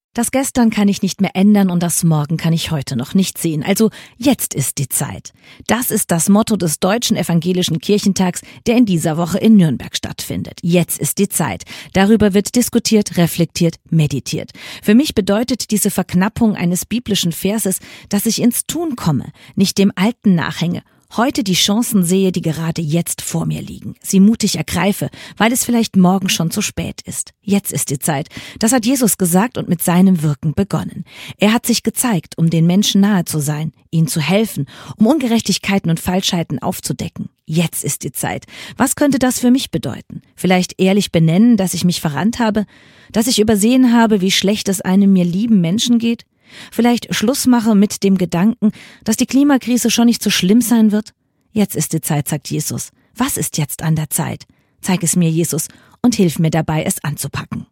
Das Gestern kann ich nicht mehr ändern und das Morgen kann ich heute noch nicht sehen. Also jetzt ist die Zeit. Das ist das Motto des Deutschen Evangelischen Kirchentags, der in dieser Woche in Nürnberg stattfindet. Jetzt ist die Zeit. Darüber wird diskutiert, reflektiert, meditiert. Für mich bedeutet diese Verknappung eines biblischen Verses, dass ich ins Tun komme, nicht dem Alten nachhänge, heute die Chancen sehe, die gerade jetzt vor mir liegen, sie mutig ergreife, weil es vielleicht morgen schon zu spät ist. Jetzt ist die Zeit. Das hat Jesus gesagt und mit seinem Wirken begonnen. Er hat sich gezeigt, um den Menschen nahe zu sein, ihnen zu helfen, um Ungerechtigkeiten und Falschheiten aufzudecken. Jetzt ist die Zeit. Was könnte das für mich bedeuten? Vielleicht ehrlich benennen, dass ich mich verrannt habe, dass ich übersehen habe, wie schlecht es einem mir lieben Menschen geht? Vielleicht Schluss mache mit dem Gedanken, dass die Klimakrise schon nicht so schlimm sein wird? Jetzt ist die Zeit, sagt Jesus. Was ist jetzt an der Zeit? Zeig es mir, Jesus, und hilf mir dabei, es anzupacken.